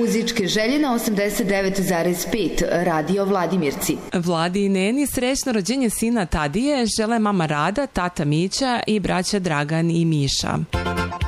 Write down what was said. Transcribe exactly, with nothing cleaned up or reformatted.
muzičke želje na osamdeset devet zarez pet Radio Vladimirci. Vladi i Neni srećno rođenje sina Tadije žele mama Rada, tata Mića i braća Dragan i Miša.